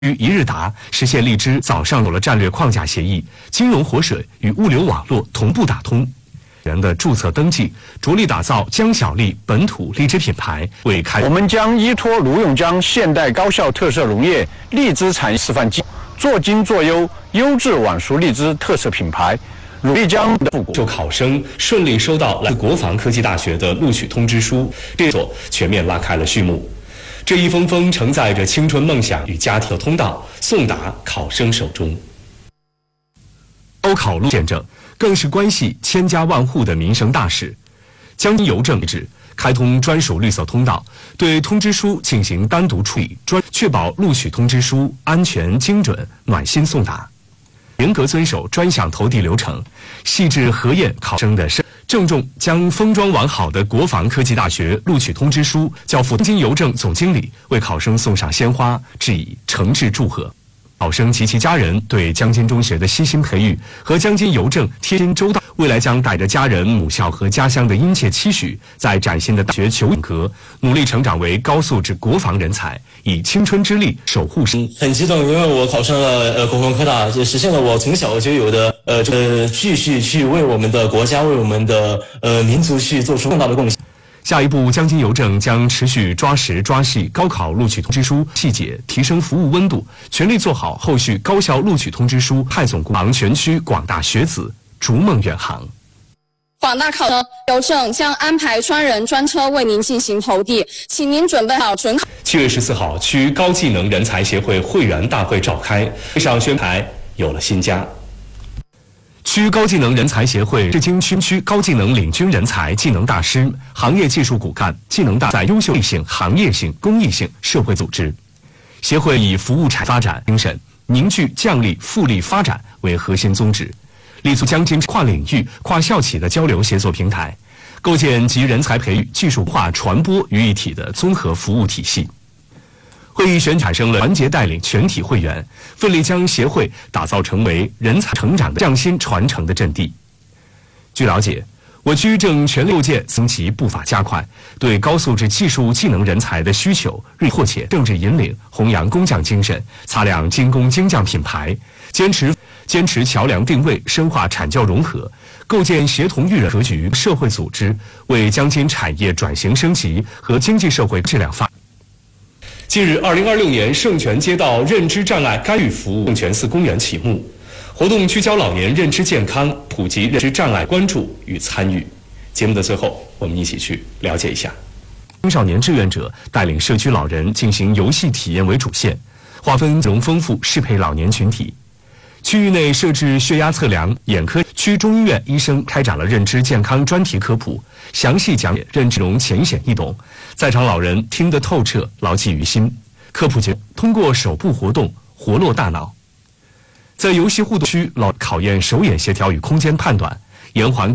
于一日达实现荔枝早上有了战略框架协议，金融活水与物流网络同步打通。人的注册登记，着力打造江小荔本土荔枝品牌，为开。 我们将依托卢永江现代高效特色农业荔枝产业示范基，做精做优优质晚熟荔枝特色品牌，努力将复古。 考生顺利收到来自国防科技大学的录取通知书，这所全面拉开了序幕。这一封封承载着青春梦想与家庭的通道，送达考生手中。高考路见证，更是关系千家万户的民生大事。江津邮政制开通专属绿色通道，对通知书进行单独处理，确保录取通知书安全、精准、暖心送达。严格遵守专项投递流程，细致核验考生的郑重将封装完好的国防科技大学录取通知书交付江津邮政总经理，为考生送上鲜花，致以诚挚祝贺。考生及其家人对江津中学的悉心培育和江津邮政贴心周到，未来将带着家人、母校和家乡的殷切期许，在崭新的大学求品格，努力成长为高素质国防人才，以青春之力守护。 很激动，因为我考上了国防科大，就实现了我从小就有的继续去为我们的国家、为我们的民族去做出更大的贡献。 下一步，江津邮政将持续抓实抓细高考录取通知书细节，提升服务温度，全力做好后续高校录取通知书派送工作，让全区广大学子逐梦远航。 广大考生，邮政将安排专人专车为您进行投递，请您准备好准考。 7月14号，区高技能人才协会会员大会召开，会上宣牌有了新家。区高技能人才协会是京区高技能领军人才、技能大师、行业技术骨干、技能大赛优秀性、行业性、公益性社会组织。协会以服务产业发展精神，凝聚匠力、复力发展为核心宗旨，立足江津跨领域、跨校企的交流协作平台，构建集人才培育、技术化传播于一体的综合服务体系。会议产生了团结带领全体会员，奋力将协会打造成为人才成长的匠心传承的阵地。据了解，我区正全力构建升级步伐加快，对高素质技术技能人才的需求日益迫切，政治引领，弘扬工匠精神，擦亮精工精匠品牌，坚持桥梁定位，深化产教融合，构建协同育人格局社会组织，为江津产业转型升级和经济社会质量发展。近日，2026年圣泉街道认知障碍干预服务圣泉寺公园启幕，活动聚焦老年认知健康，普及认知障碍关注与参与。节目的最后，我们一起去了解一下。青少年志愿者带领社区老人进行游戏体验为主线，划分内容丰富，适配老年群体。区域内设置血压测量、眼科。区中医院医生开展了认知健康专题科普，详细讲解认知内容，浅显易懂，在场老人听得透彻，牢记于心。科普节通过手部活动活络大脑。在游戏互动区，考验手眼协调与空间判断，延缓